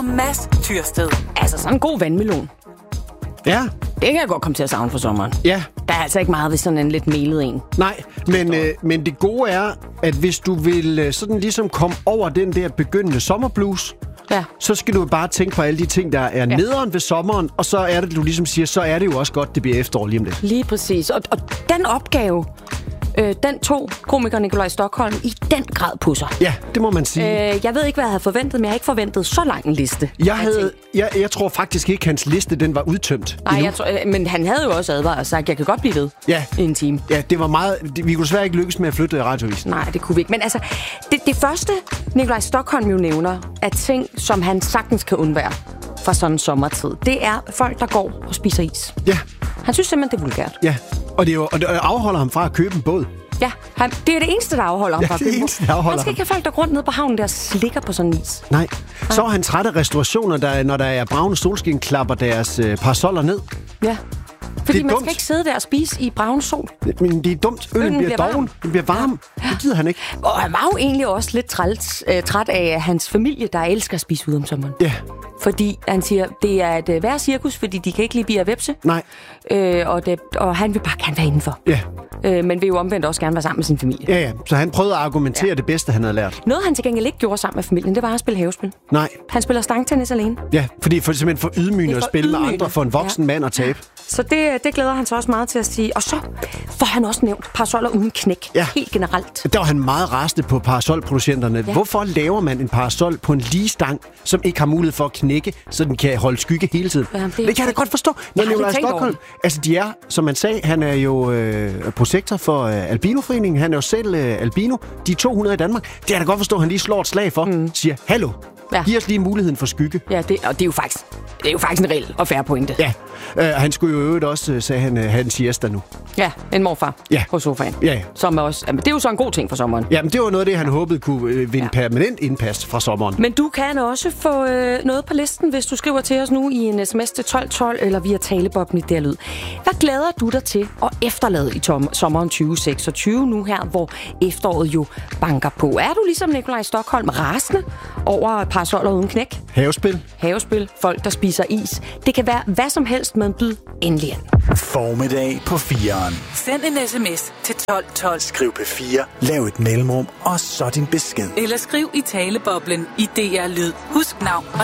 og Mads Tyrsted. Altså sådan en god vandmelon. Ja. Det kan jeg godt komme til at savne for sommeren. Ja. Der er altså ikke meget ved sådan en lidt melet en. Nej, men det gode er, at hvis du vil sådan ligesom komme over den der begyndende sommerblues, så skal du bare tænke på alle de ting, der er nederen ved sommeren, og så er det, du ligesom siger, så er det jo også godt, det bliver efterår lige om lidt. Lige præcis. Og den opgave, den tog komiker Nikolaj Stokholm i den grad pusser. Ja, det må man sige. Jeg ved ikke, hvad jeg havde forventet, men jeg har ikke forventet så lang en liste. Jeg tror faktisk ikke, hans liste den var udtømt. Nej, men han havde jo også advaret og sagt, jeg kan godt blive ved i en time. Ja, det var meget. Vi kunne desværre ikke lykkes med at flytte radiovisen. Nej, det kunne vi ikke. Men altså, det første, Nikolaj Stokholm jo nævner, er ting, som han sagtens kan undvære fra sådan en sommertid. Det er folk, der går og spiser is. Ja. Han synes simpelthen, det er vulgært. Ja, og det afholder ham fra at købe en båd. Ja, det er det eneste, der afholder ham fra at købe en båd. Han skal ikke have folk, der går rundt ned på havnen der og slikker på sådan en is. Nej. Så er han træt af restaurationer, der, når der er braune solskin, klapper deres parasoller ned. Ja. Fordi man skal ikke sidde der og spise i braun sol. Men det er dumt. Øllen bliver doven. Den bliver varm. Ja. Det gider han ikke. Og han var jo egentlig også lidt træt af hans familie, der elsker at spise ude om sommeren. Ja. Fordi han siger, det er et værre cirkus, fordi de kan ikke lide bier og vepse. Nej. Og han vil bare gerne være indenfor. Ja. Men vil jo omvendt også gerne være sammen med sin familie. Ja. Så han prøvede at argumentere det bedste, han havde lært. Noget, han til gengæld ikke gjorde sammen med familien, det var at spille havespil. Nej. Han spiller stangtennis alene. Ja, fordi simpelthen for ydmygende at spille med andre for en voksen mand at tabe. Så det glæder han så også meget til at sige. Og så får han også nævnt parasoller uden knæk. Ja. Helt generelt. Der var han meget rasende på parasolproducenterne. Ja. Hvorfor laver man en parasol på en lige stang, som ikke har mulighed for at knække, så den kan holde skygge hele tiden? Ja, det kan jeg da godt forstå. Når Nikolaj Stokholm, altså de er, som man sagde, han er jo prosektor for Albinoforeningen. Han er jo selv albino. De er 200 i Danmark. Det kan jeg da godt forstå, at han lige slår et slag for. Siger, hallo, giv os lige muligheden for skygge. Ja, det er jo faktisk en reel og fair pointe. Ja. Han skulle jo øvrigt også, sagde han, have en siesta nu. Ja, en morfar på sofaen. Ja. Som også, det er jo så en god ting for sommeren. Ja, men det var noget af det, han håbede kunne vinde permanent indpas fra sommeren. Men du kan også få noget på listen, hvis du skriver til os nu i en sms til 1212 eller via talebobben i der lyd. Hvad glæder du dig til at efterlade i sommeren 2026 nu her, hvor efteråret jo banker på? Er du ligesom Nikolaj Stokholm rasende over parasoller uden knæk? Havespil, folk der spiser is. Det kan være hvad som helst, men byd endelig ind. Formiddag på 4'eren. Send en sms til 1212. Skriv P4, lav et mellemrum, og så din besked. Eller skriv i taleboblen i DR Lyd. Husk navn og